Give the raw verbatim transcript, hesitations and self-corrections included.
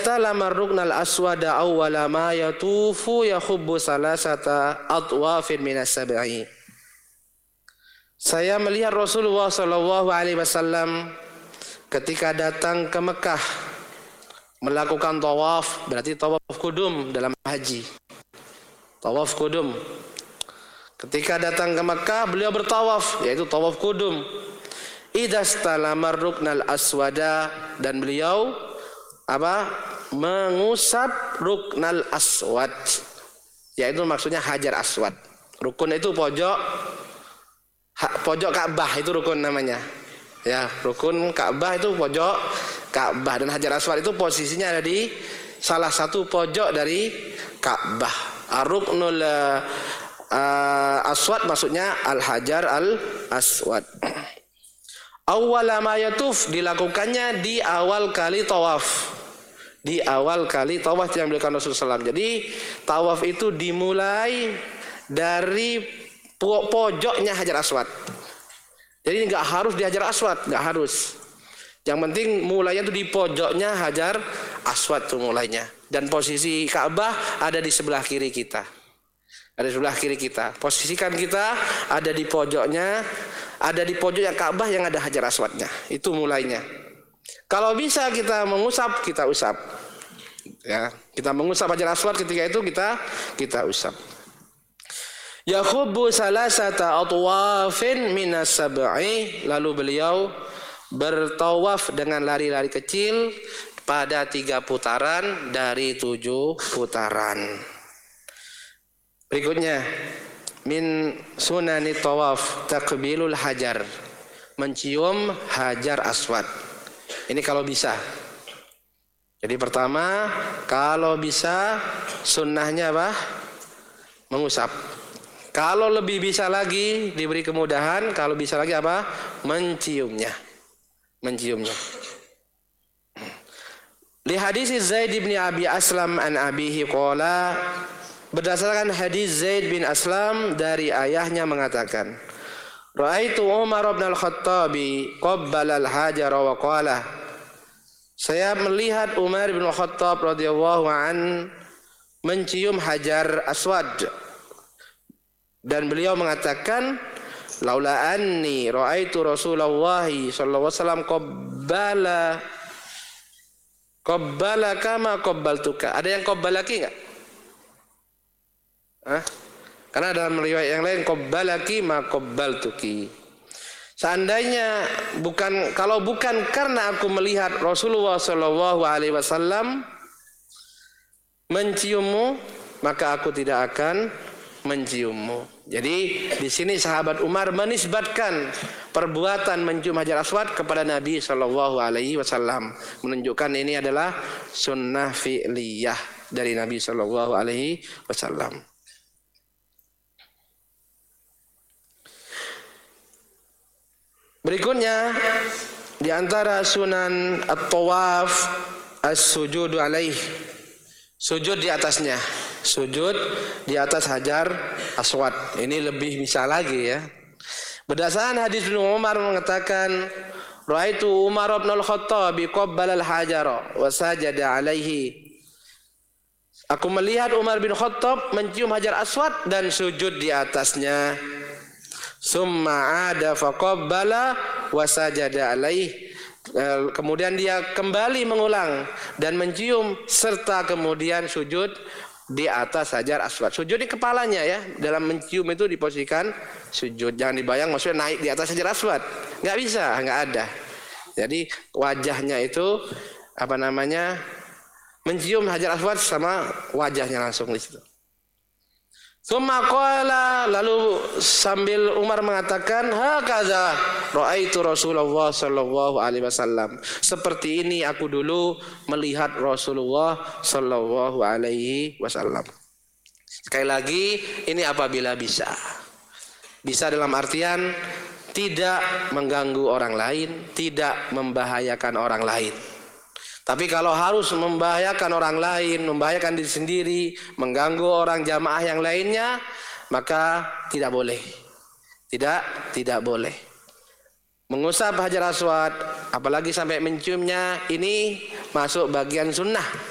stalama ar-ruknal aswada awwala ma yatufu yakhubbu salasata atwafin minas sab'i. Saya melihat Rasulullah sallallahu alaihi wasallam ketika datang ke Mekah melakukan tawaf, berarti tawaf kudum dalam haji. Tawaf kudum. Ketika datang ke Mekah beliau bertawaf, yaitu tawaf kudum. Idza stalama ar-ruknal aswada, dan beliau apa? Mengusap ruknal aswad, yaitu maksudnya hajar aswad. Rukun itu pojok pojok Ka'bah, itu rukun namanya. Ya, rukun Ka'bah itu pojok Ka'bah, dan hajar aswad itu posisinya ada di salah satu pojok dari Ka'bah. Ar-ruknul uh, aswad maksudnya al-hajar al-aswad. Awwala ma yatuf, dilakukannya di awal kali tawaf. Di awal kali tawaf yang dilakukan Rasulullah shallallahu alaihi wasallam. Jadi tawaf itu dimulai dari pojoknya hajar aswad. Jadi nggak harus di hajar aswad, nggak harus. Yang penting mulainya itu di pojoknya hajar aswad tuh mulainya. Dan posisi Ka'bah ada di sebelah kiri kita. Ada di sebelah kiri kita. Posisikan kita ada di pojoknya, ada di pojoknya Ka'bah yang ada hajar aswadnya. Itu mulainya. Kalau bisa kita mengusap, kita usap. Ya, kita mengusap hajar aswad ketika itu kita kita usap. Yakhubbu salasata atwafin minas sab'i, lalu beliau bertawaf dengan lari-lari kecil pada tiga putaran dari tujuh putaran. Berikutnya, min sunani tawaf takbilul hajar, mencium hajar aswad. Ini kalau bisa. Jadi pertama, kalau bisa sunnahnya apa? Mengusap. Kalau lebih bisa lagi, diberi kemudahan, kalau bisa lagi apa? Menciumnya. Menciumnya. Li hadis Zaid bin Abi Aslam an abihi qala, berdasarkan hadis Zaid bin Aslam dari ayahnya mengatakan, Ra'aitu Umar bin Al-Khattabi qabbala al-hajara wa qala, saya melihat Umar bin Al-Khattab radhiyallahu an mencium hajar aswad, dan beliau mengatakan, laula anni ra'aitu Rasulullah sallallahu alaihi wasallam qabbala qabbala kama qabbaltuka. Ada yang qabbalaki enggak? Hah? Karena dalam riwayat yang lain qabbalaki ma qabbaltuki. Seandainya bukan, kalau bukan karena aku melihat Rasulullah sallallahu alaihi wasallam menciummu, maka aku tidak akan menciummu. Jadi di sini sahabat Umar menisbatkan perbuatan mencium hajar aswad kepada Nabi sallallahu alaihi wasallam, menunjukkan ini adalah sunnah fi'liyah dari Nabi sallallahu alaihi wasallam. Berikutnya, di antara sunan at-tawaf as-sujudu alaih, sujud di atasnya, sujud di atas hajar aswad. Ini lebih bisa lagi ya. Berdasarkan hadis Ibnu Umar mengatakan, Ra'aitu Umar bin Al-Khattab qabbala al-hajara wa sajada alaihi. Aku melihat Umar bin Khattab mencium hajar aswad dan sujud di atasnya. Summa ada faqabbala wa sajada alaihi. Kemudian dia kembali mengulang dan mencium serta kemudian sujud di atas hajar aswad. Sujud di kepalanya ya. Dalam mencium itu diposisikan sujud. Jangan dibayang maksudnya naik di atas hajar aswad. Enggak bisa, enggak ada. Jadi wajahnya itu apa namanya? Mencium hajar aswad sama wajahnya langsung di situ. Tsumma qala, lalu sambil Umar mengatakan, hakaza ra'aitu Rasulullah sallallahu alaihi wasallam. Seperti ini aku dulu melihat Rasulullah sallallahu alaihi wasallam. Sekali lagi, ini apabila bisa. Bisa dalam artian tidak mengganggu orang lain, tidak membahayakan orang lain. Tapi kalau harus membahayakan orang lain, membahayakan diri sendiri, mengganggu orang jamaah yang lainnya, maka tidak boleh. Tidak, tidak boleh. Mengusap hajar aswad, apalagi sampai menciumnya, ini masuk bagian sunnah.